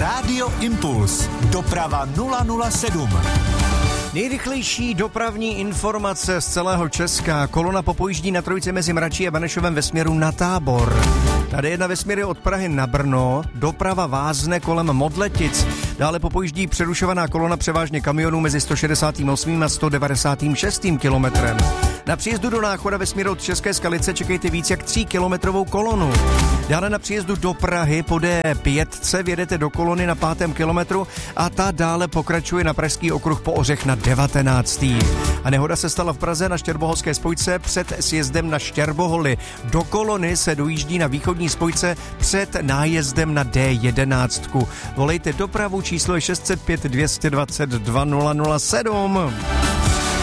Rádio Impuls. Doprava 007. Nejrychlejší dopravní informace z celého Česka. Kolona popojíždí na trojici mezi Mračí a Benešovem ve směru na Tábor. Tady jedna ve směru od Prahy na Brno. Doprava vázne kolem Modletic. Dále popojíždí přerušovaná kolona převážně kamionů mezi 168. a 196. kilometrem. Na příjezdu do Náchoda ve směru od České Skalice čekejte víc jak 3kilometrovou kolonu. Dále na příjezdu do Prahy po D5 vjedete do kolony na 5. kilometru a ta dále pokračuje na Pražský okruh po Ořech na 19. A nehoda se stala v Praze na Štěrboholské spojce před sjezdem na Štěrboholy. Do kolony se dojíždí na východní spojce před nájezdem na D11. Volejte dopravu, číslo je 605 222 007.